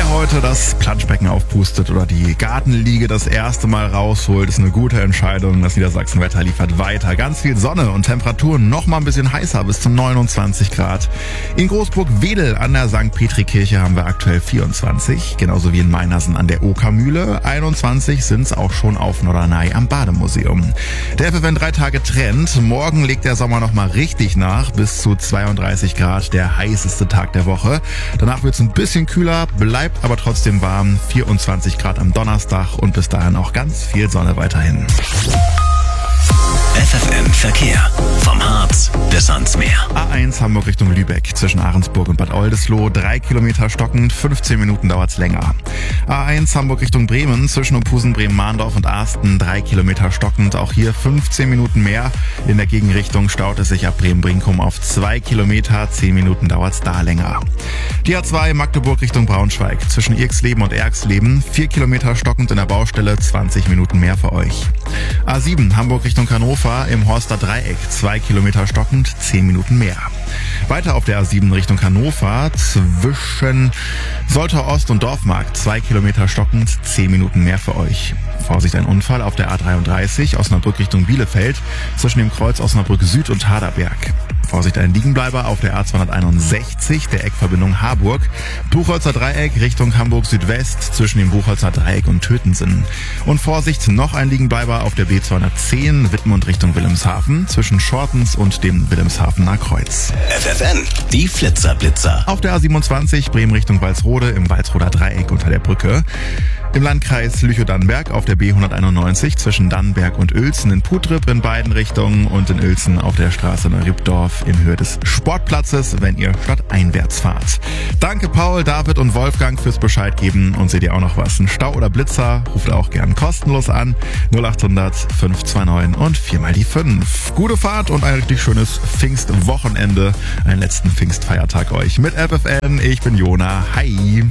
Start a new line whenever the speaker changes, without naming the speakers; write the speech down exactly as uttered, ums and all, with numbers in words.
heute das Planschbecken aufpustet oder die Gartenliege das erste Mal rausholt, ist eine gute Entscheidung. Das Niedersachsenwetter liefert weiter. Ganz viel Sonne und Temperaturen noch mal ein bisschen heißer bis zu neunundzwanzig Grad. In Großburg-Wedel an der Sankt Petri-Kirche haben wir aktuell vierundzwanzig, genauso wie in Meinersen an der Okermühle. einundzwanzig sind es auch schon auf Norderney am Bademuseum. Der F F N drei Tage Trend. Morgen legt der Sommer noch mal richtig nach, bis zu zweiunddreißig Grad, der heißeste Tag der Woche. Danach wird es ein bisschen kühler, bleibt aber trotzdem warm. vierundzwanzig Grad am Donnerstag und bis dahin auch ganz viel Sonne weiterhin.
F F N Verkehr. Vom Harz bis ans Meer.
A eins Hamburg Richtung Lübeck zwischen Ahrensburg und Bad Oldesloe. Drei Kilometer stockend, fünfzehn Minuten dauert's länger. A eins Hamburg Richtung Bremen zwischen Opusen, Bremen-Mahndorf und Arsten. Drei Kilometer stockend, auch hier fünfzehn Minuten mehr. In der Gegenrichtung staut es sich ab Bremen-Brinkum auf zwei Kilometer. Zehn Minuten dauert's da länger. Die A zwei Magdeburg Richtung Braunschweig zwischen Irksleben und Erxleben. Vier Kilometer stockend in der Baustelle, zwanzig Minuten mehr für euch. A sieben Hamburg Richtung Hannover im Horster Dreieck, zwei Kilometer stockend, zehn Minuten mehr. Weiter auf der A sieben Richtung Hannover zwischen Soltau Ost und Dorfmarkt, zwei Kilometer stockend, zehn Minuten mehr für euch. Vorsicht, ein Unfall auf der A dreiunddreißig Osnabrück Richtung Bielefeld zwischen dem Kreuz Osnabrück Süd und Haderberg. Vorsicht, ein Liegenbleiber auf der A zweihunderteinundsechzig, der Eckverbindung Harburg. Buchholzer Dreieck Richtung Hamburg Südwest zwischen dem Buchholzer Dreieck und Tötensen. Und Vorsicht, noch ein Liegenbleiber auf der B zweihundertzehn Wittmund Richtung Wilhelmshaven zwischen Schortens und dem Wilhelmshavener Kreuz.
F F N, die Flitzerblitzer.
Auf der A siebenundzwanzig Bremen Richtung Walsrode im Walsroder Dreieck unter der Brücke. Im Landkreis Lüchow-Dannenberg auf der B hunderteinundneunzig zwischen Dannenberg und Uelzen in Putrip in beiden Richtungen und in Uelzen auf der Straße Neurippdorf in Höhe des Sportplatzes, wenn ihr stadteinwärts fahrt. Danke Paul, David und Wolfgang fürs Bescheid geben. Und seht ihr auch noch was? Ein Stau oder Blitzer? Ruft auch gern kostenlos an. null achthundert fünf zwei neun und viermal die fünf. Gute Fahrt und ein richtig schönes Pfingstwochenende. Einen letzten Pfingstfeiertag euch mit F F N. Ich bin Jona. Hi.